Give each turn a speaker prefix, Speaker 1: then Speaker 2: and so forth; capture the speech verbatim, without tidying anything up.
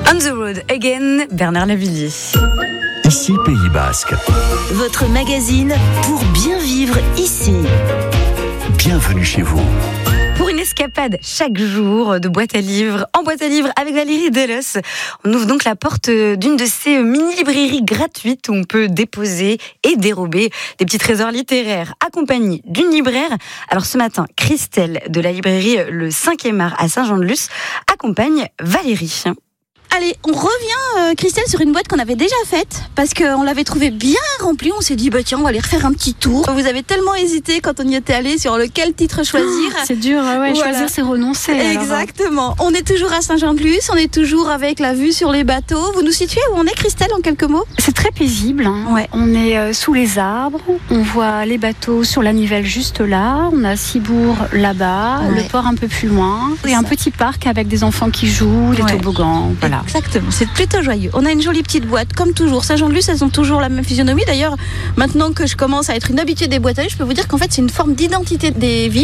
Speaker 1: On the Road Again, Bernard Lavillier.
Speaker 2: Ici Pays Basque.
Speaker 3: Votre magazine pour bien vivre ici.
Speaker 2: Bienvenue chez vous.
Speaker 1: Pour une escapade chaque jour de boîte à livres, en boîte à livres avec Valérie Delos. On ouvre donc la porte d'une de ces mini-librairies gratuites où on peut déposer et dérober des petits trésors littéraires accompagnés d'une libraire. Alors ce matin, Christelle de la librairie Le cinquième art à Saint-Jean-de-Luz accompagne Valérie.
Speaker 4: Allez, on revient, euh, Christelle, sur une boîte qu'on avait déjà faite parce qu'on l'avait trouvée bien remplie. On s'est dit, bah tiens, on va aller refaire un petit tour. Vous avez tellement hésité quand on y était allé sur lequel titre choisir.
Speaker 5: Oh, c'est dur, ouais,
Speaker 4: voilà.
Speaker 5: Choisir, c'est renoncer.
Speaker 4: Exactement. Alors. On est toujours à Saint-Jean-de-Luz, on est toujours avec la vue sur les bateaux. Vous nous situez où on est, Christelle, en quelques mots?
Speaker 5: C'est très paisible. Hein.
Speaker 4: Ouais.
Speaker 5: On est euh, sous les arbres, on voit les bateaux sur la nivelle juste là. On a Cibourg là-bas,
Speaker 4: ouais.
Speaker 5: le port un peu plus loin.
Speaker 4: C'est
Speaker 5: et
Speaker 4: ça.
Speaker 5: Un petit parc avec des enfants qui jouent, des
Speaker 4: ouais.
Speaker 5: toboggans. Voilà.
Speaker 4: Exactement, c'est plutôt joyeux. On a une jolie petite boîte, comme toujours. Saint-Jean-de-Luz, elles ont toujours la même physionomie. D'ailleurs, maintenant que je commence à être une habituée des boîtes à livres, je peux vous dire qu'en fait, c'est une forme d'identité des villes.